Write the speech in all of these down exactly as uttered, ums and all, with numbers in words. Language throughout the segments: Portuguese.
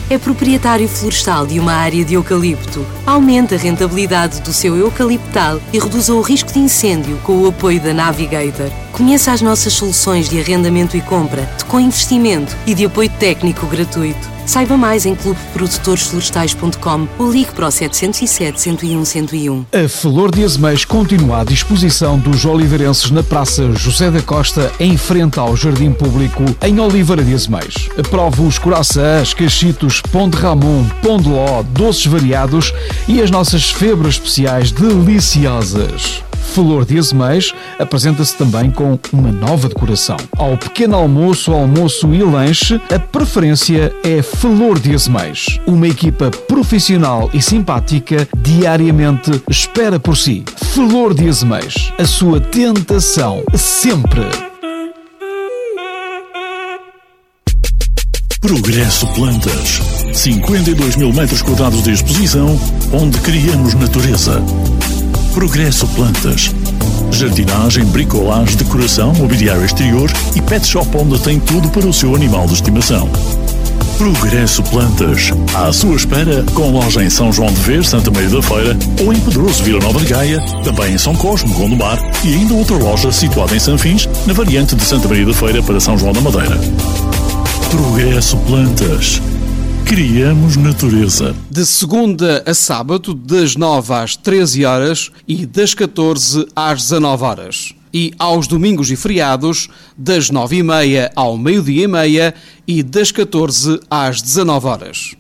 É proprietário florestal de uma área de eucalipto. Aumente a rentabilidade do seu eucaliptal e reduza o risco de incêndio com o apoio da Navigator. Conheça as nossas soluções de arrendamento e compra, de co-investimento e de apoio técnico gratuito. Saiba mais em clube produtores florestais ponto com ou ligue para o sete zero sete, um zero um, zero um. A Flor de Azeméis continua à disposição dos oliveirenses na Praça José da Costa, em frente ao Jardim Público, em Oliveira de Azeméis. Prove os coraçãs, cachitos, pão de ramon, pão de ló, doces variados e as nossas febras especiais deliciosas. Flor de Azeméis apresenta-se também com uma nova decoração. Ao pequeno almoço, almoço e lanche, a preferência é Flor de Azeméis. Uma equipa profissional e simpática diariamente espera por si. Flor de Azeméis, a sua tentação sempre. Progresso Plantas. cinquenta e dois mil metros quadrados de exposição, onde criamos natureza. Progresso Plantas. Jardinagem, bricolagem, decoração, mobiliário exterior e pet shop onde tem tudo para o seu animal de estimação. Progresso Plantas. À sua espera, com loja em São João de Ver, Santa Maria da Feira, ou em Pedroso, Vila Nova de Gaia, também em São Cosme, Gondomar, e ainda outra loja situada em Sanfins, na variante de Santa Maria da Feira para São João da Madeira. Progresso Plantas. Criamos natureza. De segunda a sábado, das nove às treze horas e das catorze às dezanove horas. E aos domingos e feriados, das nove e meia ao meio-dia e meia e das catorze às dezanove horas.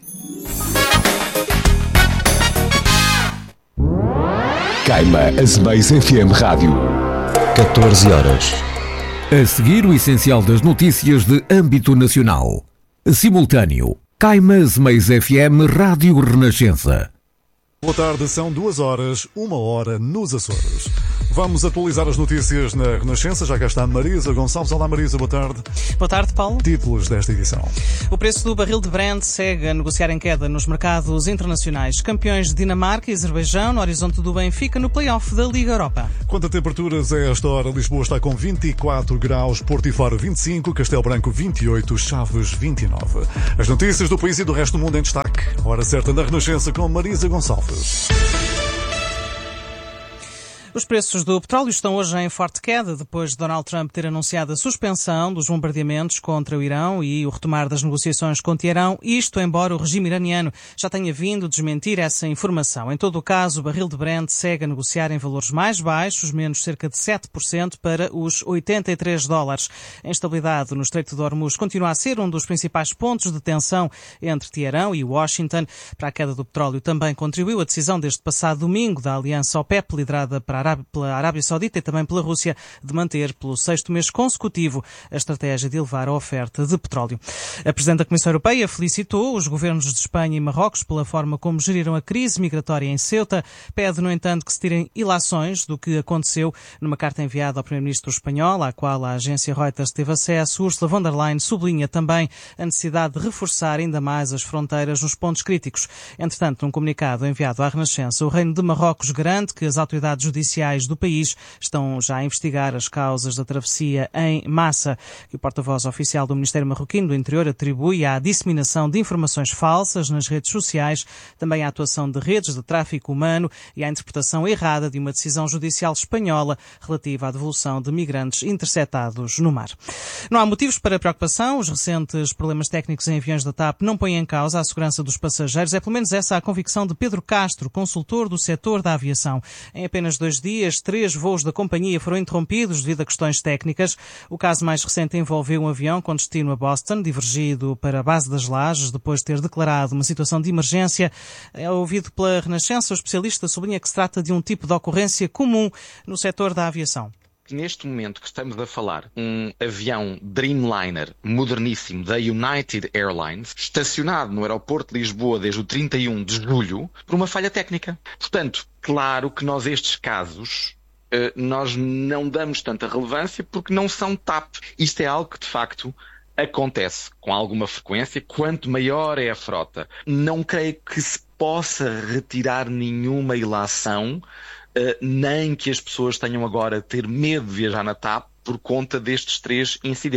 Caima Azeméis F M Rádio. catorze horas. A seguir, o essencial das notícias de âmbito nacional. Simultâneo. Caima Azeméis F M Rádio Renascença. Boa tarde, são duas horas, uma hora nos Açores. Vamos atualizar as notícias na Renascença. Já cá está Marisa Gonçalves. Olá Marisa, boa tarde. Boa tarde, Paulo. Títulos desta edição. O preço do barril de Brent segue a negociar em queda nos mercados internacionais. Campeões de Dinamarca e Azerbaijão no horizonte do Benfica no play-off da Liga Europa. Quanto a temperaturas, a esta hora Lisboa está com vinte e quatro graus, Porto e Faro vinte e cinco, Castelo Branco vinte e oito, Chaves vinte e nove. As notícias do país e do resto do mundo em destaque. Hora certa na Renascença com Marisa Gonçalves. Os preços do petróleo estão hoje em forte queda depois de Donald Trump ter anunciado a suspensão dos bombardeamentos contra o Irão e o retomar das negociações com Teherão, isto embora o regime iraniano já tenha vindo desmentir essa informação. Em todo o caso, o barril de Brent segue a negociar em valores mais baixos, menos cerca de sete por cento para os oitenta e três dólares. A instabilidade no Estreito de Hormuz continua a ser um dos principais pontos de tensão entre Teherão e Washington. Para a queda do petróleo também contribuiu a decisão deste passado domingo da aliança OPEP, liderada para pela Arábia Saudita e também pela Rússia, de manter pelo sexto mês consecutivo a estratégia de elevar a oferta de petróleo. A Presidente da Comissão Europeia felicitou os governos de Espanha e Marrocos pela forma como geriram a crise migratória em Ceuta. Pede, no entanto, que se tirem ilações do que aconteceu numa carta enviada ao Primeiro-Ministro espanhol, à qual a agência Reuters teve acesso. Ursula von der Leyen sublinha também a necessidade de reforçar ainda mais as fronteiras nos pontos críticos. Entretanto, num comunicado enviado à Renascença, o Reino de Marrocos garante que as autoridades judiciais do país estão já a investigar as causas da travessia em massa, que o porta-voz oficial do Ministério Marroquino do Interior atribui à disseminação de informações falsas nas redes sociais, também à atuação de redes de tráfico humano e à interpretação errada de uma decisão judicial espanhola relativa à devolução de migrantes interceptados no mar. Não há motivos para preocupação. Os recentes problemas técnicos em aviões da TAP não põem em causa a segurança dos passageiros. É pelo menos essa a convicção de Pedro Castro, consultor do setor da aviação. Em apenas dois dias, três voos da companhia foram interrompidos devido a questões técnicas. O caso mais recente envolveu um avião com destino a Boston, divergido para a base das Lajes, depois de ter declarado uma situação de emergência. É ouvido pela Renascença, o especialista sublinha que se trata de um tipo de ocorrência comum no setor da aviação. Neste momento que estamos a falar, um avião Dreamliner moderníssimo da United Airlines, estacionado no aeroporto de Lisboa desde o trinta e um de julho, por uma falha técnica. Portanto, claro que nós estes casos, nós não damos tanta relevância porque não são TAP. Isto é algo que, de facto, acontece com alguma frequência. Quanto maior é a frota, não creio que se possa retirar nenhuma ilação, Uh, nem que as pessoas tenham agora a ter medo de viajar na TAP por conta destes três incidentes.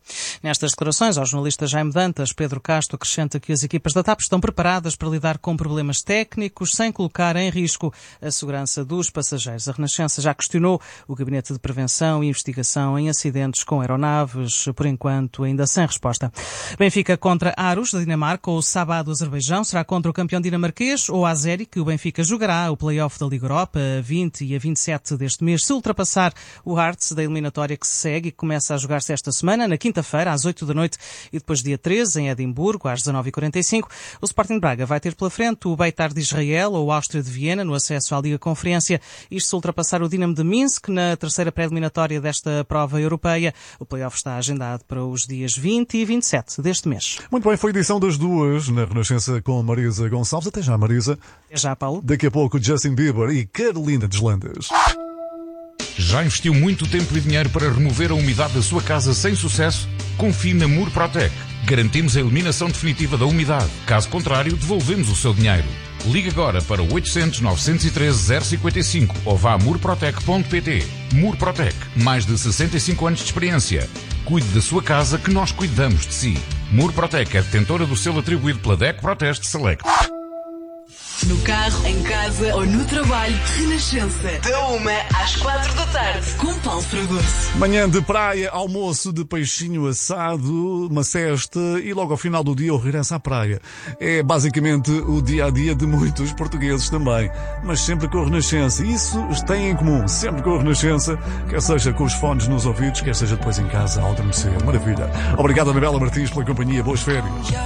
Nestas declarações ao jornalista Jaime Dantas, Pedro Castro acrescenta que as equipas da TAP estão preparadas para lidar com problemas técnicos sem colocar em risco a segurança dos passageiros. A Renascença já questionou o Gabinete de Prevenção e Investigação em acidentes com aeronaves, por enquanto ainda sem resposta. Benfica contra Aros, da Dinamarca, ou Sabah, do Azerbaijão. Será contra o campeão dinamarquês ou Azeri, que o Benfica jogará o play-off da Liga Europa a vinte e a vinte e sete deste mês, se ultrapassar o Hearts da eliminatória que se segue e que começa a jogar-se esta semana, na quinta-feira, às oito da noite, e depois dia treze, em Edimburgo, às dezanove e quarenta e cinco. O Sporting Braga vai ter pela frente o Beitar de Israel ou o Áustria de Viena no acesso à Liga Conferência. Isto se ultrapassar o Dinamo de Minsk na terceira pré-eliminatória desta prova europeia. O play-off está agendado para os dias vinte e vinte e sete deste mês. Muito bem, foi a edição das duas na Renascença com Marisa Gonçalves. Até já, Marisa. Até já, Paulo. Daqui a pouco, Justin Bieber e Carolina Deslandes. Já investiu muito tempo e dinheiro para remover a umidade da sua casa sem sucesso? Confie na Murprotec. Garantimos a eliminação definitiva da umidade. Caso contrário, devolvemos o seu dinheiro. Ligue agora para oitocentos, novecentos e treze, zero cinquenta e cinco ou vá a murprotec ponto pt. Murprotec, mais de sessenta e cinco anos de experiência. Cuide da sua casa que nós cuidamos de si. Murprotec é detentora do selo atribuído pela D E C Proteste Select. No carro, em casa ou no trabalho, Renascença. Da uma às quatro da tarde, com Paulo Fragoso. Manhã de praia, almoço de peixinho assado, uma cesta e logo ao final do dia o regresso à praia. É basicamente o dia-a-dia de muitos portugueses também, mas sempre com a Renascença. Isso tem em comum, sempre com a Renascença, quer seja com os fones nos ouvidos, quer seja depois em casa ao adormecer. Maravilha. Obrigado, Anabela Martins, pela companhia. Boas férias.